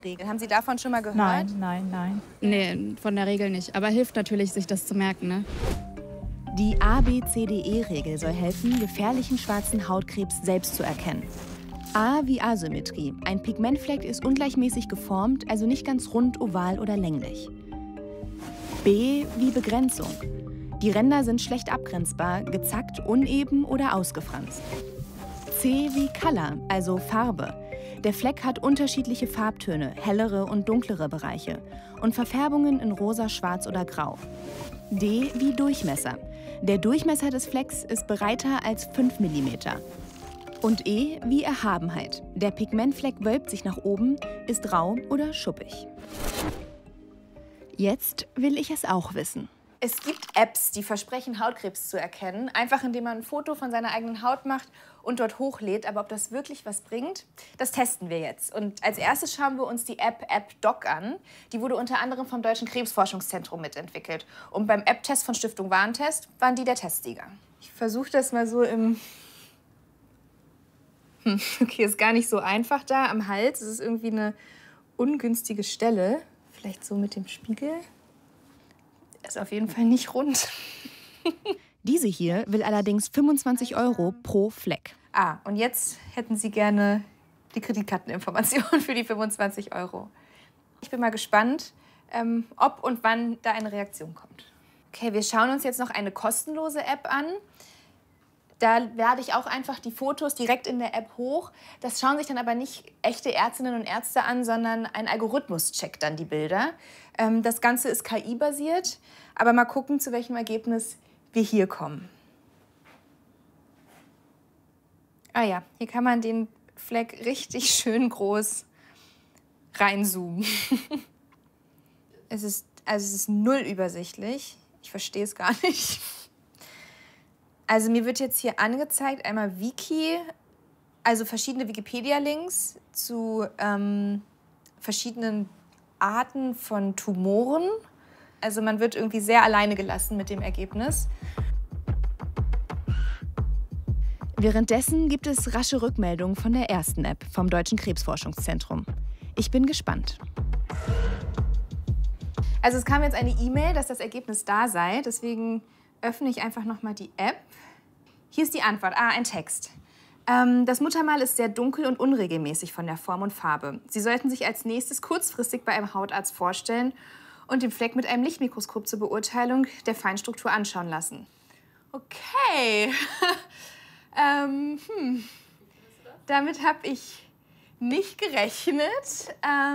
Haben Sie davon schon mal gehört? Nein, nein, nein. Nee, von der Regel nicht. Aber hilft natürlich, sich das zu merken, ne? Die ABCDE-Regel soll helfen, gefährlichen schwarzen Hautkrebs selbst zu erkennen. A wie Asymmetrie. Ein Pigmentfleck ist ungleichmäßig geformt, also nicht ganz rund, oval oder länglich. B wie Begrenzung. Die Ränder sind schlecht abgrenzbar, gezackt, uneben oder ausgefranst. C wie Color, also Farbe. Der Fleck hat unterschiedliche Farbtöne, hellere und dunklere Bereiche und Verfärbungen in rosa, schwarz oder grau. D wie Durchmesser. Der Durchmesser des Flecks ist breiter als 5 mm. Und E wie Erhabenheit. Der Pigmentfleck wölbt sich nach oben, ist rau oder schuppig. Jetzt will ich es auch wissen. Es gibt Apps, die versprechen, Hautkrebs zu erkennen, einfach indem man ein Foto von seiner eigenen Haut macht und dort hochlädt. Aber ob das wirklich was bringt, das testen wir jetzt. Und als erstes schauen wir uns die App AppDoc an. Die wurde unter anderem vom Deutschen Krebsforschungszentrum mitentwickelt. Und beim App-Test von Stiftung Warentest waren die der Testsieger. Ich versuche das mal so im... Okay, ist gar nicht so einfach da am Hals. Es ist irgendwie eine ungünstige Stelle. Vielleicht so mit dem Spiegel. Ist auf jeden Fall nicht rund. Diese hier will allerdings 25 € pro Fleck. Ah, und jetzt hätten Sie gerne die Kreditkarteninformation für die 25 €. Ich bin mal gespannt, ob und wann da eine Reaktion kommt. Okay, wir schauen uns jetzt noch eine kostenlose App an. Da lade ich auch einfach die Fotos direkt in der App hoch. Das schauen sich dann aber nicht echte Ärztinnen und Ärzte an, sondern ein Algorithmus checkt dann die Bilder. Das Ganze ist KI-basiert, aber mal gucken, zu welchem Ergebnis wir hier kommen. Ah ja, hier kann man den Fleck richtig schön groß reinzoomen. Es ist null übersichtlich. Ich verstehe es gar nicht. Also mir wird jetzt hier angezeigt, einmal Wiki, also verschiedene Wikipedia-Links zu verschiedenen Arten von Tumoren. Also man wird irgendwie sehr alleine gelassen mit dem Ergebnis. Währenddessen gibt es rasche Rückmeldungen von der ersten App vom Deutschen Krebsforschungszentrum. Ich bin gespannt. Also es kam jetzt eine E-Mail, dass das Ergebnis da sei. Deswegen öffne ich einfach nochmal die App. Hier ist die Antwort. Ah, ein Text. Das Muttermal ist sehr dunkel und unregelmäßig von der Form und Farbe. Sie sollten sich als nächstes kurzfristig bei einem Hautarzt vorstellen und den Fleck mit einem Lichtmikroskop zur Beurteilung der Feinstruktur anschauen lassen. Okay. Damit habe ich nicht gerechnet.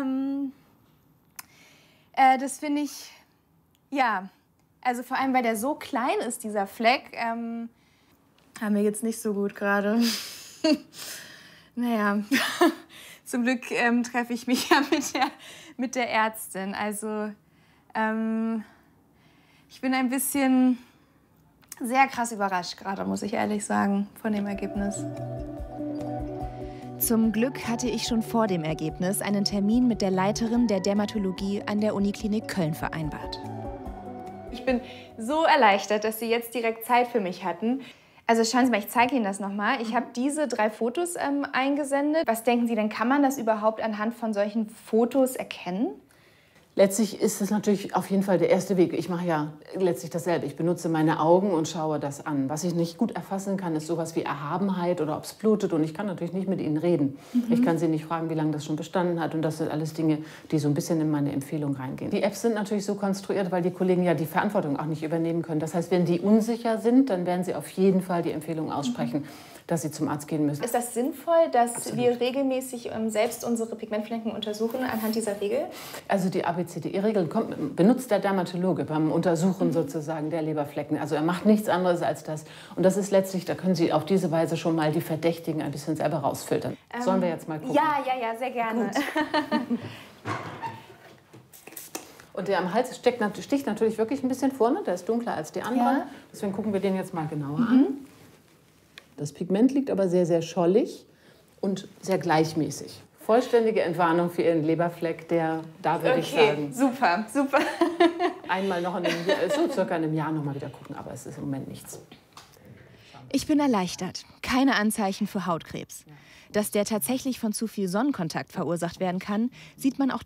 Das finde ich, ja, also vor allem, weil der so klein ist, dieser Fleck, haben wir jetzt nicht so gut gerade. Naja, zum Glück treffe ich mich ja mit der Ärztin. Also, ich bin ein bisschen sehr krass überrascht gerade, muss ich ehrlich sagen, von dem Ergebnis. Zum Glück hatte ich schon vor dem Ergebnis einen Termin mit der Leiterin der Dermatologie an der Uniklinik Köln vereinbart. Ich bin so erleichtert, dass Sie jetzt direkt Zeit für mich hatten. Also schauen Sie mal, ich zeige Ihnen das nochmal. Ich habe diese 3 Fotos eingesendet. Was denken Sie denn, kann man das überhaupt anhand von solchen Fotos erkennen? Letztlich ist es natürlich auf jeden Fall der erste Weg. Ich mache ja letztlich dasselbe. Ich benutze meine Augen und schaue das an. Was ich nicht gut erfassen kann, ist sowas wie Erhabenheit oder ob es blutet. Und ich kann natürlich nicht mit Ihnen reden. Ich kann Sie nicht fragen, wie lange das schon bestanden hat. Und das sind alles Dinge, die so ein bisschen in meine Empfehlung reingehen. Die Apps sind natürlich so konstruiert, weil die Kollegen ja die Verantwortung auch nicht übernehmen können. Das heißt, wenn die unsicher sind, dann werden sie auf jeden Fall die Empfehlung aussprechen, dass sie zum Arzt gehen müssen. Ist das sinnvoll, dass Absolut. wir regelmäßig selbst unsere Pigmentflecken untersuchen anhand dieser Regel? Also die ABCDE-Regeln benutzt der Dermatologe beim Untersuchen sozusagen der Leberflecken. Also er macht nichts anderes als das. Und das ist letztlich, da können Sie auf diese Weise schon mal die Verdächtigen ein bisschen selber rausfiltern. Sollen wir jetzt mal gucken? Ja, sehr gerne. Und der am Hals sticht natürlich wirklich ein bisschen vorne. Der ist dunkler als die anderen. Ja. Deswegen gucken wir den jetzt mal genauer an. Das Pigment liegt aber sehr, sehr schollig und sehr gleichmäßig. Vollständige Entwarnung für Ihren Leberfleck, da würde ich sagen. Super. Einmal noch so circa in einem Jahr noch mal wieder gucken, aber es ist im Moment nichts. Ich bin erleichtert. Keine Anzeichen für Hautkrebs. Dass der tatsächlich von zu viel Sonnenkontakt verursacht werden kann, sieht man auch